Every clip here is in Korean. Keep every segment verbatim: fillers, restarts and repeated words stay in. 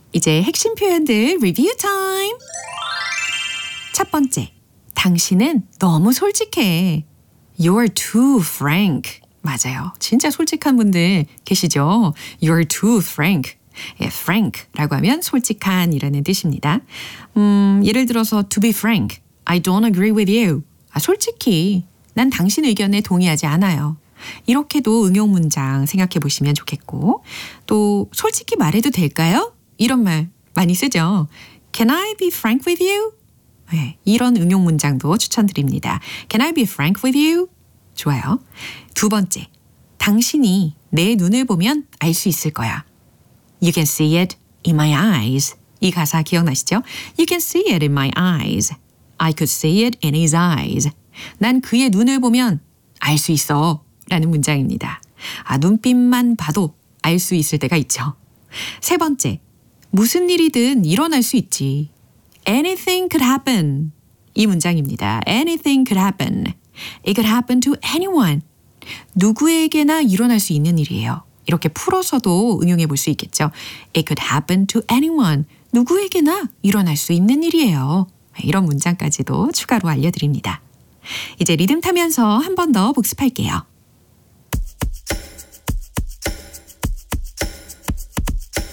이제 핵심 표현들 리뷰 타임. 첫 번째, 당신은 너무 솔직해. You're too frank. 맞아요. 진짜 솔직한 분들 계시죠? You're too frank. 예, frank라고 하면 솔직한이라는 뜻입니다. 음, 예를 들어서 to be frank, I don't agree with you. 아, 솔직히 난 당신 의견에 동의하지 않아요. 이렇게도 응용 문장 생각해 보시면 좋겠고, 또 솔직히 말해도 될까요? 이런 말 많이 쓰죠. Can I be frank with you? 네, 이런 응용 문장도 추천드립니다. Can I be frank with you? 좋아요. 두 번째, 당신이 내 눈을 보면 알 수 있을 거야. You can see it in my eyes. 이 가사 기억나시죠? You can see it in my eyes. I could see it in his eyes. 난 그의 눈을 보면 알 수 있어 라는 문장입니다. 아, 눈빛만 봐도 알 수 있을 때가 있죠. 세 번째, 무슨 일이든 일어날 수 있지. Anything could happen. 이 문장입니다. Anything could happen. It could happen to anyone. 누구에게나 일어날 수 있는 일이에요. 이렇게 풀어서도 응용해 볼 수 있겠죠. It could happen to anyone. 누구에게나 일어날 수 있는 일이에요. 이런 문장까지도 추가로 알려드립니다. 이제 리듬 타면서 한 번 더 복습할게요.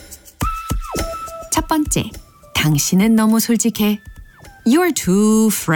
첫 번째, 당신은 너무 솔직해. You're too frank.